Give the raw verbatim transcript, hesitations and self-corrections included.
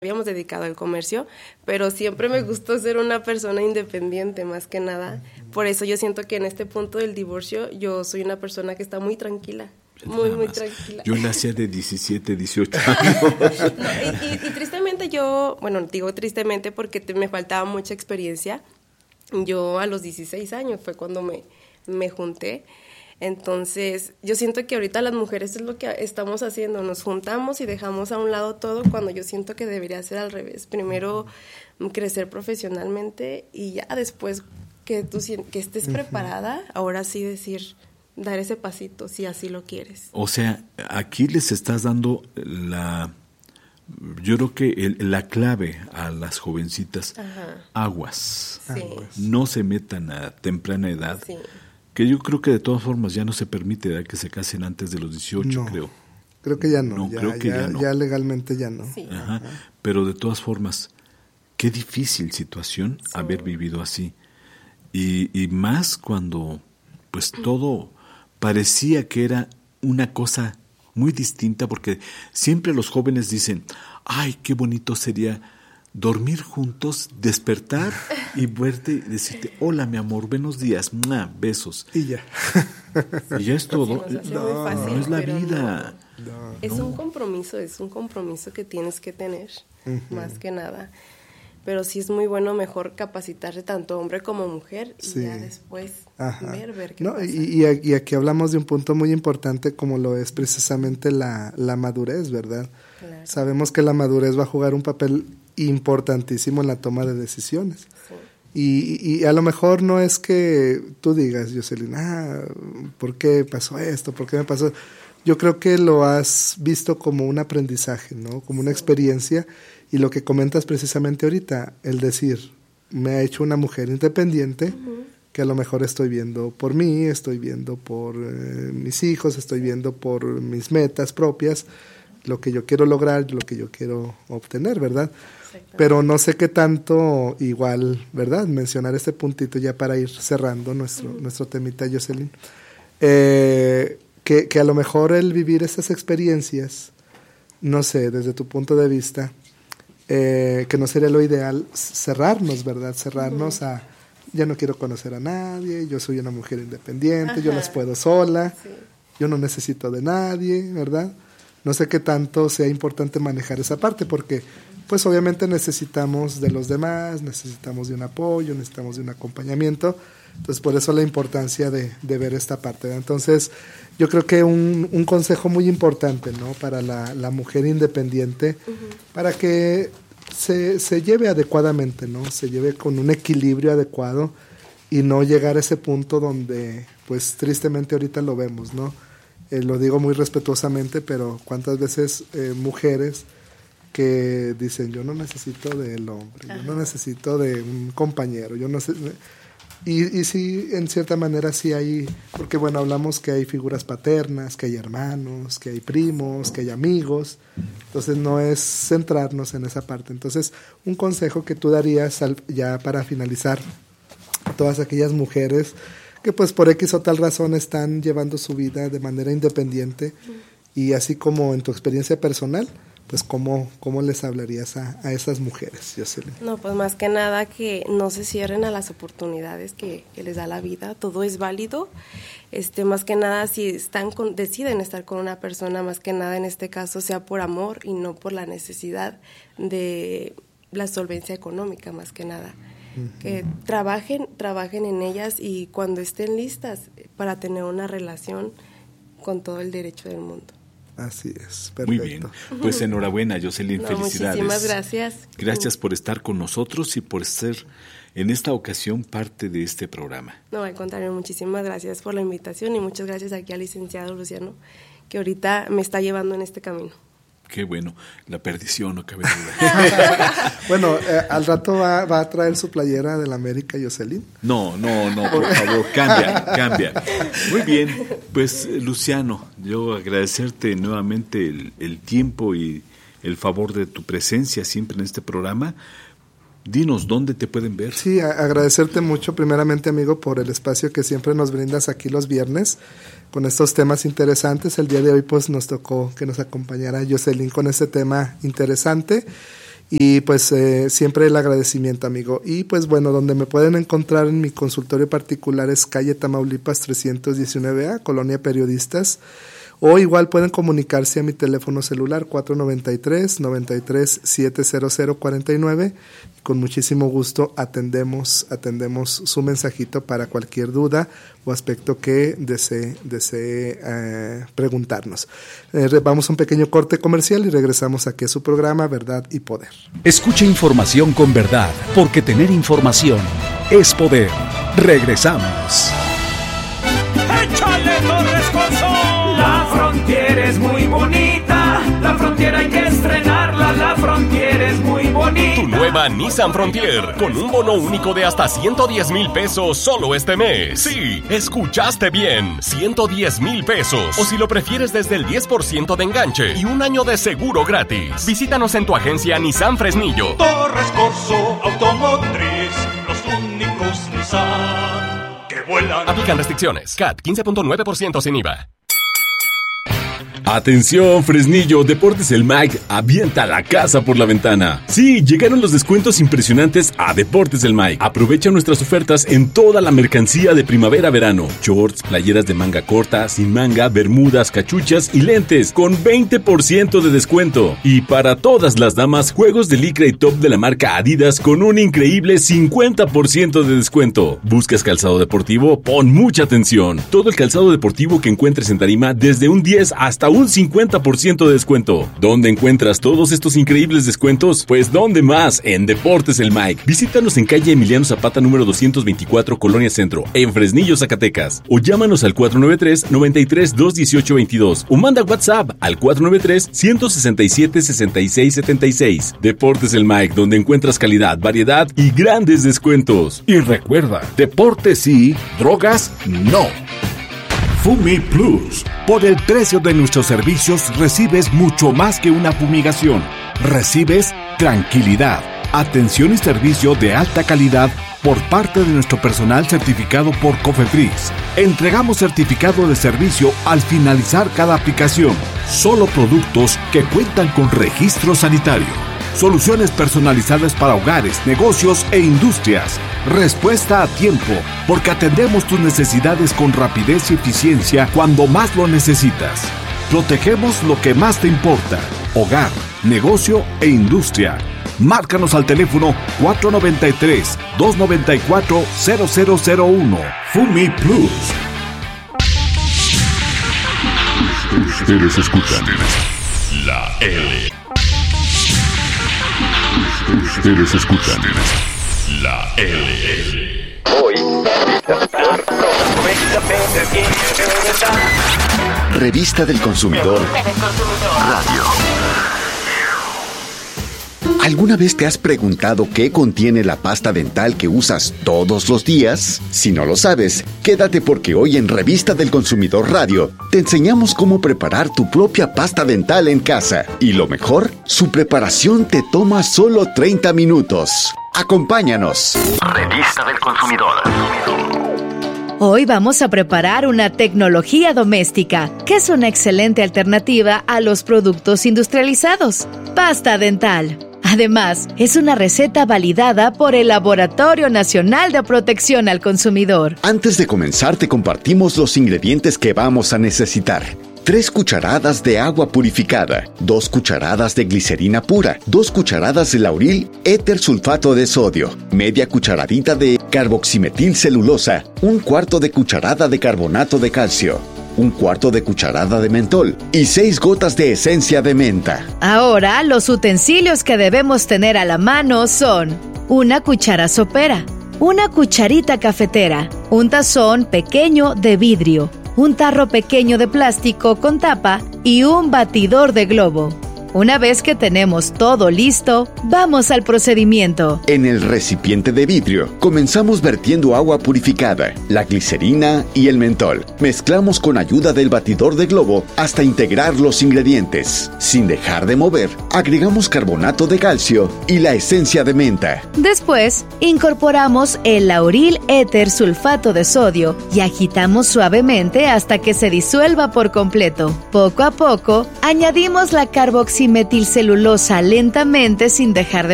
habíamos dedicado al comercio, pero siempre me gustó ser una persona independiente más que nada. Por eso yo siento que en este punto del divorcio yo soy una persona que está muy tranquila, muy, muy tranquila. Yo nací de diecisiete, dieciocho años. No, y, y, y tristemente yo, bueno, digo tristemente porque te, me faltaba mucha experiencia. Yo a los dieciséis años fue cuando me, me junté. Entonces, yo siento que ahorita las mujeres es lo que estamos haciendo, nos juntamos y dejamos a un lado todo, cuando yo siento que debería ser al revés. Primero crecer profesionalmente y ya después que tú que estés preparada, ahora sí decir, dar ese pasito si así lo quieres. O sea, aquí les estás dando la, yo creo que el, la clave a las jovencitas. Ajá. Aguas. Sí. No se metan a temprana edad. Sí. Que yo creo que de todas formas ya no se permite, ¿verdad?, que se casen antes de los dieciocho, no, creo. Creo que ya no. No, ya, creo que ya, ya no. Ya legalmente ya no. Sí. Ajá. Ajá. Pero de todas formas, qué difícil situación sí. haber vivido así. Y, y más cuando pues todo parecía que era una cosa muy distinta, porque siempre los jóvenes dicen, ay, qué bonito sería dormir juntos, despertar y verte y decirte, hola mi amor, buenos días, ¡mua! Besos. Y ya. Y ya es todo. Sí, no, fácil, no es la vida. No. No, es no. un compromiso, es un compromiso que tienes que tener, uh-huh. más que nada. Pero sí es muy bueno mejor capacitarse tanto hombre como mujer y sí. ya después Ajá. ver, ver qué no, pasa. Y, y aquí hablamos de un punto muy importante como lo es precisamente la, la madurez, ¿verdad? Claro. Sabemos que la madurez va a jugar un papel importantísimo en la toma de decisiones. Sí. Y, y a lo mejor no es que tú digas, Yoselyn, ah, ¿por qué pasó esto? ¿Por qué me pasó? Yo creo que lo has visto como un aprendizaje, ¿no? Como una sí. experiencia. Y lo que comentas precisamente ahorita, el decir, me ha hecho una mujer independiente, uh-huh. que a lo mejor estoy viendo por mí, estoy viendo por eh, mis hijos, estoy viendo por mis metas propias, lo que yo quiero lograr, lo que yo quiero obtener, ¿verdad? Pero no sé qué tanto, igual, ¿verdad? Mencionar este puntito ya para ir cerrando nuestro, uh-huh. nuestro temita, Yoselyn. Eh, que, que a lo mejor el vivir estas experiencias, no sé, desde tu punto de vista, Eh, que no sería lo ideal cerrarnos, ¿verdad? Cerrarnos uh-huh. a, ya no quiero conocer a nadie, yo soy una mujer independiente, Ajá. yo las puedo sola, sí. yo no necesito de nadie, ¿verdad? No sé qué tanto sea importante manejar esa parte, porque pues obviamente necesitamos de los demás, necesitamos de un apoyo, necesitamos de un acompañamiento, entonces por eso la importancia de, de ver esta parte, ¿verdad? Entonces yo creo que un, un consejo muy importante, ¿no? Para la, la mujer independiente, uh-huh. para que se, se lleve adecuadamente, ¿no? Se lleve con un equilibrio adecuado y no llegar a ese punto donde, pues tristemente ahorita lo vemos, ¿no? Eh, lo digo muy respetuosamente, pero cuántas veces eh, mujeres que dicen, yo no necesito del hombre, Ajá. yo no necesito de un compañero, yo no sé... Y, y sí, en cierta manera sí hay, porque bueno, hablamos que hay figuras paternas, que hay hermanos, que hay primos, que hay amigos, entonces no es centrarnos en esa parte. Entonces, un consejo que tú darías al, ya para finalizar a todas aquellas mujeres que pues por X o tal razón están llevando su vida de manera independiente y así como en tu experiencia personal, pues ¿cómo, cómo les hablarías a, a esas mujeres, Yoselyn? No, pues más que nada que no se cierren a las oportunidades que, que les da la vida, todo es válido, este, más que nada si están con, deciden estar con una persona, más que nada en este caso sea por amor y no por la necesidad de la solvencia económica, más que nada. Uh-huh. Que trabajen, trabajen en ellas y cuando estén listas para tener una relación con todo el derecho del mundo. Así es, perfecto. Muy bien, pues enhorabuena, Yoselyn, no, felicidades. Muchísimas gracias. Gracias por estar con nosotros y por ser en esta ocasión parte de este programa. No, al contrario, muchísimas gracias por la invitación y muchas gracias aquí al licenciado Luciano, que ahorita me está llevando en este camino. Qué bueno, la perdición, no cabe duda. Bueno, eh, al rato va, va a traer su playera de la América, Yoselyn. No, no, no, por favor, cambia, cambia. Muy bien, pues Luciano, yo agradecerte nuevamente el, el tiempo y el favor de tu presencia siempre en este programa. Dinos, ¿dónde te pueden ver? Sí, a- agradecerte mucho primeramente, amigo, por el espacio que siempre nos brindas aquí los viernes con estos temas interesantes. El día de hoy pues nos tocó que nos acompañara Yoselyn con este tema interesante Y pues eh, siempre el agradecimiento, amigo. Y pues bueno, donde me pueden encontrar en mi consultorio particular es calle Tamaulipas trescientos diecinueve A, Colonia Periodistas. O igual pueden comunicarse a mi teléfono celular cuatro noventa y tres, noventa y tres, siete cero cero cuarenta y nueve. Con muchísimo gusto atendemos, atendemos su mensajito para cualquier duda o aspecto que desee, desee eh, preguntarnos. Eh, vamos a un pequeño corte comercial y regresamos aquí a su programa Verdad y Poder. Escucha información con verdad, porque tener información es poder. Regresamos. ¡Échale, Torres Corazón! La frontera es muy bonita, la frontera hay que estrenarla, la frontera es muy bonita. Tu nueva Nissan Frontier, con un bono único de hasta ciento diez mil pesos solo este mes. Sí, escuchaste bien, ciento diez mil pesos. O si lo prefieres, desde el diez por ciento de enganche y un año de seguro gratis. Visítanos en tu agencia Nissan Fresnillo. Torres Corso Automotriz, los únicos Nissan que vuelan. Aplican restricciones. C A T quince punto nueve por ciento sin I V A. Atención, Fresnillo, Deportes El Mike avienta la casa por la ventana. Sí, llegaron los descuentos impresionantes a Deportes El Mike. Aprovecha nuestras ofertas en toda la mercancía de primavera-verano. Shorts, playeras de manga corta, sin manga, bermudas, cachuchas y lentes con veinte por ciento de descuento. Y para todas las damas, juegos de licra y top de la marca Adidas con un increíble cincuenta por ciento de descuento. ¿Buscas calzado deportivo? Pon mucha atención. Todo el calzado deportivo que encuentres en Tarima desde un diez hasta un cincuenta por ciento de descuento. ¿Dónde encuentras todos estos increíbles descuentos? Pues ¿dónde más? En Deportes El Mike. Visítanos en calle Emiliano Zapata número doscientos veinticuatro, Colonia Centro, en Fresnillo, Zacatecas. O llámanos al cuatro nueve tres, nueve tres, dos uno ocho, veintidós. O manda WhatsApp al cuatro nueve tres, uno seis siete, seis seis siete seis. Deportes El Mike, donde encuentras calidad, variedad y grandes descuentos. Y recuerda, deportes sí, drogas no. Fumi Plus. Por el precio de nuestros servicios recibes mucho más que una fumigación. Recibes tranquilidad, atención y servicio de alta calidad por parte de nuestro personal certificado por Cofepris. Entregamos certificado de servicio al finalizar cada aplicación. Solo productos que cuentan con registro sanitario. Soluciones personalizadas para hogares, negocios e industrias. Respuesta a tiempo, porque atendemos tus necesidades con rapidez y eficiencia cuando más lo necesitas. Protegemos lo que más te importa: hogar, negocio e industria. Márcanos al teléfono cuatro nueve tres, dos nueve cuatro, cero cero cero uno. Fumi Plus. Ustedes escuchan La L. Ustedes escuchan La L. Hoy, Revista del Consumidor Radio. ¿Alguna vez te has preguntado qué contiene la pasta dental que usas todos los días? Si no lo sabes, quédate porque hoy en Revista del Consumidor Radio te enseñamos cómo preparar tu propia pasta dental en casa. Y lo mejor, su preparación te toma solo treinta minutos. Acompáñanos. Revista del Consumidor. Hoy vamos a preparar una tecnología doméstica, que es una excelente alternativa a los productos industrializados. Pasta dental. Además, es una receta validada por el Laboratorio Nacional de Protección al Consumidor. Antes de comenzar, te compartimos los ingredientes que vamos a necesitar. Tres cucharadas de agua purificada, dos cucharadas de glicerina pura, dos cucharadas de lauril éter sulfato de sodio, media cucharadita de carboximetilcelulosa, un cuarto de cucharada de carbonato de calcio, un cuarto de cucharada de mentol y seis gotas de esencia de menta. Ahora, los utensilios que debemos tener a la mano son una cuchara sopera, una cucharita cafetera, un tazón pequeño de vidrio, un tarro pequeño de plástico con tapa y un batidor de globo. Una vez que tenemos todo listo, vamos al procedimiento. En el recipiente de vidrio, comenzamos vertiendo agua purificada, la glicerina y el mentol. Mezclamos con ayuda del batidor de globo hasta integrar los ingredientes. Sin dejar de mover, agregamos carbonato de calcio y la esencia de menta. Después, incorporamos el lauril éter sulfato de sodio y agitamos suavemente hasta que se disuelva por completo. Poco a poco, añadimos la carboximetilcelulosa carboximetilcelulosa lentamente sin dejar de